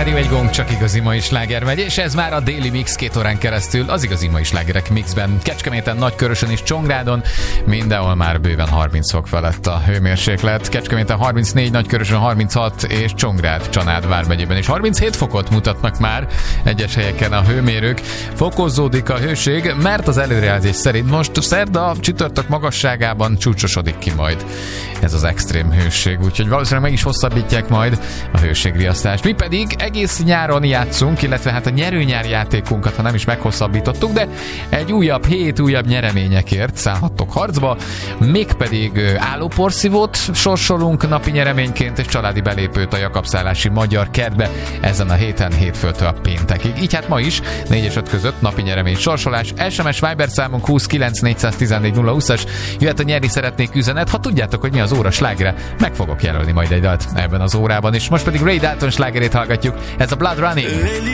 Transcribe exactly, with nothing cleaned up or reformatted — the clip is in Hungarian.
rádió, egy gong, csak igazi mai sláger megy, és ez már a Daily Mix két órán keresztül az igazi mai slágerek mixben. Kecskeméten, Nagykörösön és Csongrádon mindenhol már bőven harminc fok felett a hőmérséklet. Kecskeméten harmincnégy, Nagykörösön harminchat és Csongrád, Csanád vármegyében is harminchét fokot mutatnak már egyes helyeken a hőmérők. Fokozódik a hőség, mert az előrejelzés szerint most szerda csütörtök magasságában csúcsosodik ki majd ez az extrém hőség, úgyhogy valószínűleg meg is hosszabbítják majd a hőségriasztást. Mi pedig egész nyáron játszunk, illetve hát a nyerőnyár játékunkat, ha nem is meghosszabbítottuk, de egy újabb hét, újabb nyereményekért szállhattok harcba, mégpedig állóporszívót sorsolunk napi nyereményként, és családi belépőt a Jakabszállási Magyar Kertbe ezen a héten, hétfőtől a péntekig. Így hát ma is négy és öt között napi nyeremény sorsolás. es em es Viber számunk húsz kilenc négyszáztizennégy nulla húszas, jöhet a nyerni szeretnék üzenet. Ha tudjátok, hogy mi az óra slágere, meg fogok jelölni majd egy dalt ebben az órában, és most pedig Ray Dalton slágerét hallgatjuk. Ez a Blood Running.